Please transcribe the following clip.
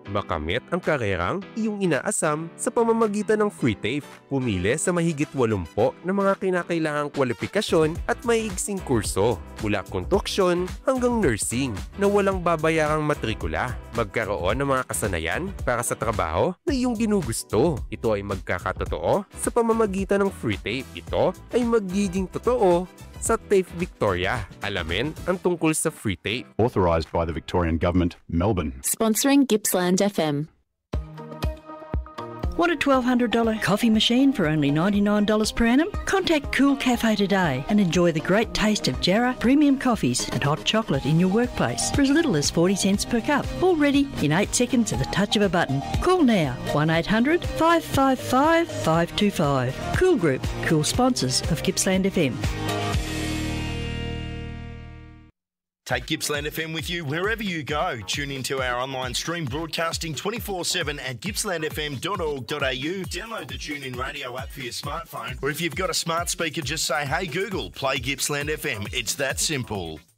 Makamit ang karerang iyong inaasam sa pamamagitan ng free TAFE. Pumili sa mahigit 80 na mga kinakailangang kwalifikasyon at maiigsing kurso mula konstruksyon hanggang nursing na walang babayarang matrikula. Magkaroon ng mga kasanayan para sa trabaho na iyong ginugusto. Ito ay magkakatotoo sa pamamagitan ng free TAFE. Ito ay magiging totoo sa TAFE Victoria. Alamin ang tungkol sa free TAFE. Authorised by the Victorian Government, Melbourne. Sponsoring Gippsland FM. Want a $1,200 coffee machine for only $99 per annum? Contact Cool Cafe today and enjoy the great taste of Jarrah premium coffees and hot chocolate in your workplace for as little as 40 cents per cup. All ready in 8 seconds at the touch of a button. Call now 1800 555 525. Cool Group, cool sponsors of Gippsland FM. Take Gippsland FM with you wherever you go. Tune into our online stream broadcasting 24/7 at gippslandfm.org.au. Download the TuneIn radio app for your smartphone. Or if you've got a smart speaker, just say, "Hey Google, play Gippsland FM." It's that simple.